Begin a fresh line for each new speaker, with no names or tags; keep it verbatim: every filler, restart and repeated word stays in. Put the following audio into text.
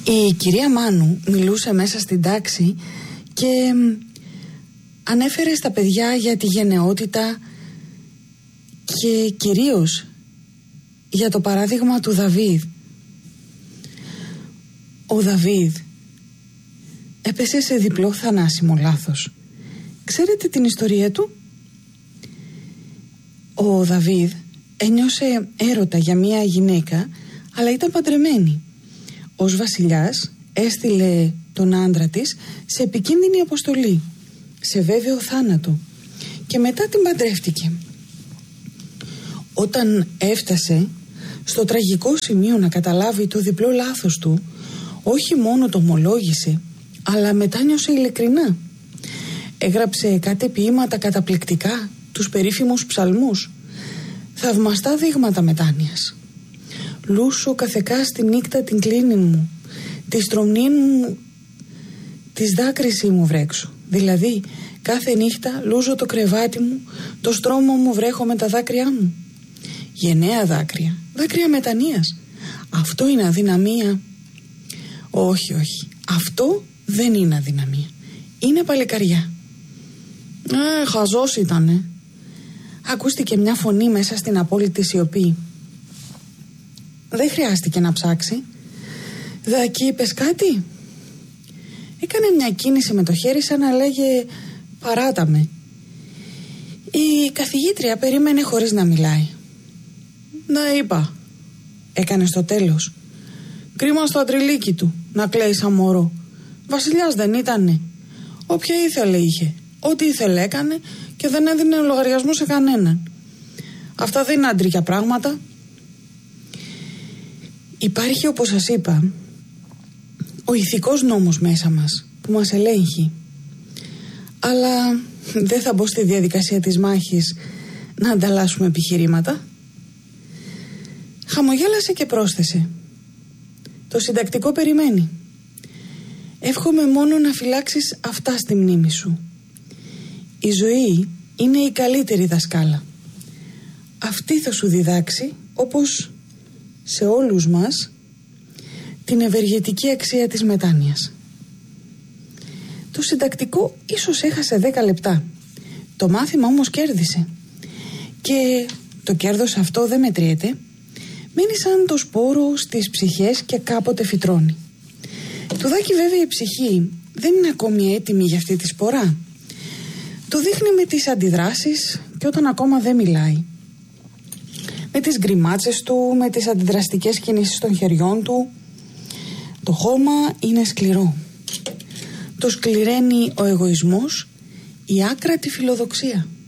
Η κυρία Μάνου μιλούσε μέσα στην τάξη και ανέφερε στα παιδιά για τη γενναιότητα και κυρίως για το παράδειγμα του Δαβίδ. Ο Δαβίδ έπεσε σε διπλό θανάσιμο λάθος. Ξέρετε την ιστορία του? Ο Δαβίδ ένιωσε έρωτα για μία γυναίκα, αλλά ήταν παντρεμένη. Ως βασιλιάς έστειλε τον άντρα της σε επικίνδυνη αποστολή, σε βέβαιο θάνατο, και μετά την παντρεύτηκε. Όταν έφτασε στο τραγικό σημείο να καταλάβει το διπλό λάθος του, όχι μόνο το ομολόγησε, αλλά μετάνιωσε ειλικρινά. Έγραψε κάτι ποίηματα καταπληκτικά, τους περίφημους ψαλμούς, θαυμαστά δείγματα μετάνοιας. Λούσο καθεκά στη νύχτα την κλίνη μου, τη στρομνή μου, της δάκρυσή μου βρέξω. Δηλαδή, κάθε νύχτα λούζω το κρεβάτι μου, το στρώμα μου βρέχω με τα δάκρυά μου. Γενναία δάκρυα, δάκρυα μετανοίας. Αυτό είναι αδυναμία? Όχι, όχι. Αυτό δεν είναι αδυναμία. Είναι παλικαριά. Ε, χαζός ήτανε. Ακούστηκε μια φωνή μέσα στην απόλυτη σιωπή. Δεν χρειάστηκε να ψάξει. Δακή, είπες κάτι? Έκανε μια κίνηση με το χέρι σαν να λέγε παράτα με. Η καθηγήτρια περίμενε χωρίς να μιλάει. Να, είπα. Έκανε στο τέλος. Κρίμα στο αντριλίκι του να κλαίει σαν μωρό. Βασιλιάς δεν ήτανε? Όποια ήθελε είχε. Ό,τι ήθελε έκανε και δεν έδινε λογαριασμό σε κανέναν. Αυτά δεν είναι άντρικια πράγματα. Υπάρχει, όπως σας είπα, ο ηθικός νόμος μέσα μας που μας ελέγχει. Αλλά δεν θα μπω στη διαδικασία της μάχης να ανταλλάσσουμε επιχειρήματα. Χαμογέλασε και πρόσθεσε. Το συντακτικό περιμένει. Εύχομαι μόνο να φυλάξεις αυτά στη μνήμη σου. Η ζωή είναι η καλύτερη δασκάλα. Αυτή θα σου διδάξει, όπως σε όλους μας, την ευεργετική αξία της μετάνοιας. Το συντακτικό ίσως έχασε δέκα λεπτά. Το μάθημα όμως κέρδισε. Και το κέρδος αυτό δεν μετριέται. Μένει σαν το σπόρο στις ψυχές και κάποτε φυτρώνει. Τουδάκι βέβαια η ψυχή δεν είναι ακόμη έτοιμη για αυτή τη σπορά. Το δείχνει με τις αντιδράσεις και όταν ακόμα δεν μιλάει. Με τις γκριμάτσες του, με τις αντιδραστικές κινήσεις των χεριών του. Το χώμα είναι σκληρό. Το σκληραίνει ο εγωισμός, η άκρατη φιλοδοξία.